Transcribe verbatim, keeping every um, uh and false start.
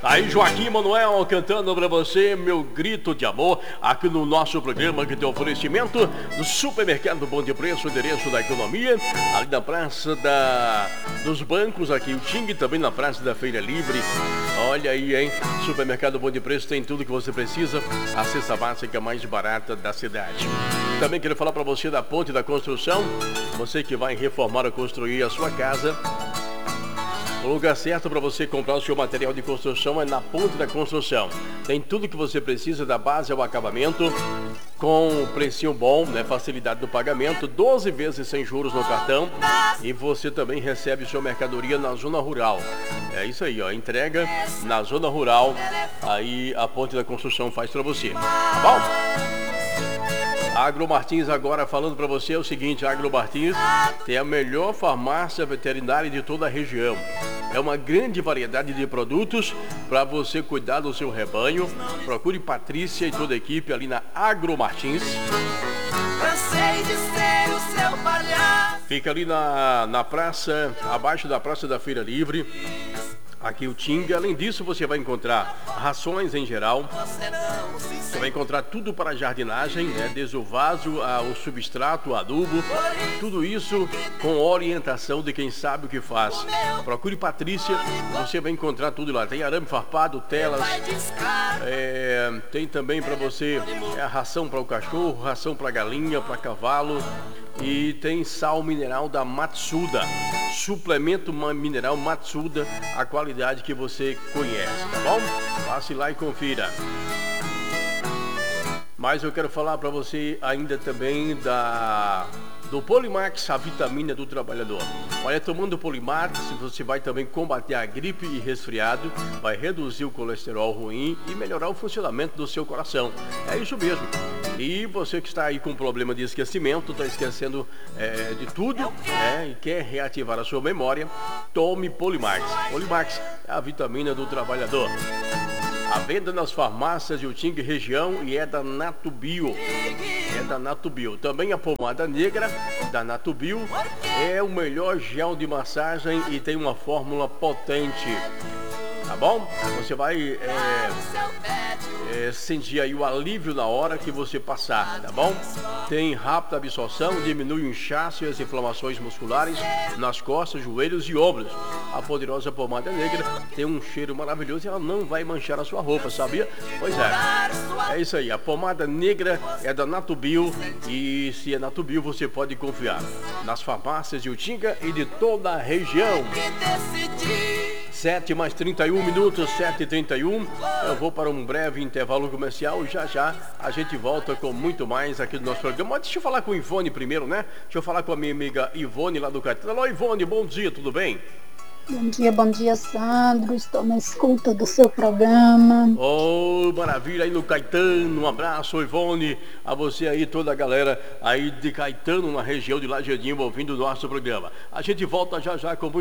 Aí Joaquim Manuel cantando pra você Meu Grito de Amor, aqui no nosso programa que tem oferecimento do Supermercado Bom de Preço, endereço da economia, ali na Praça da... dos Bancos, aqui o Ting, também na Praça da Feira Livre. Olha aí, hein? Supermercado Bom de Preço tem tudo que você precisa, a cesta básica mais barata da cidade. Também quero falar pra você da Ponte da Construção, você que vai reformar ou construir a sua casa. O lugar certo para você comprar o seu material de construção é na Ponte da Construção. Tem tudo que você precisa, da base ao acabamento, com precinho bom, né? Facilidade do pagamento, doze vezes sem juros no cartão. E você também recebe sua mercadoria na zona rural. É isso aí, ó, entrega na zona rural, aí a Ponte da Construção faz para você. Tá bom? Agro Martins agora falando para você o seguinte, Agro Martins tem a melhor farmácia veterinária de toda a região. É uma grande variedade de produtos para você cuidar do seu rebanho. Procure Patrícia e toda a equipe ali na Agro Martins. Cansei de ser o seu palhaço. Fica ali na, na praça, abaixo da Praça da Feira Livre. Aqui o Ting. Além disso, você vai encontrar rações em geral. Você vai encontrar tudo para jardinagem, né? Desde o vaso, o substrato, o adubo. Tudo isso com orientação de quem sabe o que faz. Procure Patrícia, você vai encontrar tudo lá. Tem arame farpado, telas. É, tem também para você é, a ração para o cachorro, ração para galinha, para cavalo. E tem sal mineral da Matsuda, suplemento mineral Matsuda, a qualidade que você conhece, tá bom? Passe lá e confira. Mas eu quero falar para você ainda também da do Polimax, a vitamina do trabalhador. Olha, tomando Polimax, você vai também combater a gripe e resfriado, vai reduzir o colesterol ruim e melhorar o funcionamento do seu coração. É isso mesmo. E você que está aí com problema de esquecimento, está esquecendo é, de tudo, né, e quer reativar a sua memória, tome Polimax. Polimax é a vitamina do trabalhador. A venda nas farmácias de Utinga e região e é da Natubio. É da Natubio. Também a pomada negra da Natubio é o melhor gel de massagem e tem uma fórmula potente. Tá bom? Você vai é, é, sentir aí o alívio na hora que você passar, tá bom? Tem rápida absorção, diminui o inchaço e as inflamações musculares nas costas, joelhos e ombros. A poderosa pomada negra tem um cheiro maravilhoso e ela não vai manchar a sua roupa, sabia? Pois é. É isso aí, a pomada negra é da Natubio e se é Natubio você pode confiar nas farmácias de Utinga e de toda a região. sete mais trinta e um minutos, sete e trinta e um. Eu vou para um breve intervalo comercial. Já já a gente volta com muito mais aqui do nosso programa. Mas deixa eu falar com o Ivone primeiro, né? Deixa eu falar com a minha amiga Ivone lá do Caetano. Alô, Ivone, bom dia, tudo bem? Bom dia, bom dia, Sandro. Estou na escuta do seu programa. Oh, maravilha, aí no Caetano. Um abraço, Ivone, a você aí, toda a galera aí de Caetano, na região de Lajeadinho, ouvindo o nosso programa. A gente volta já já com muito